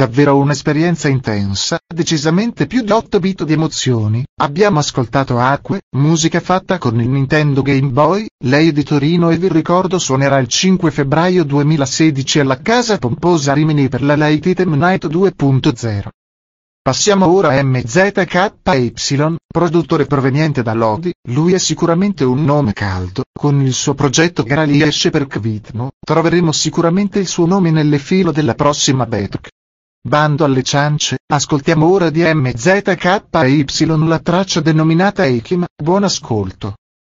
davvero un'esperienza intensa, decisamente più di 8 bit di emozioni. Abbiamo ascoltato Acque, musica fatta con il Nintendo Game Boy, lei di Torino e vi ricordo suonerà il 5 febbraio 2016 alla Casa Pomposa Rimini per la Light Item Night 2.0. Passiamo ora a MZKY, produttore proveniente da Lodi. Lui è sicuramente un nome caldo, con il suo progetto che esce per Kvitno, troveremo sicuramente il suo nome nelle fila della prossima Betuk. Bando alle ciance, ascoltiamo ora di MZKY la traccia denominata Eikim, buon ascolto.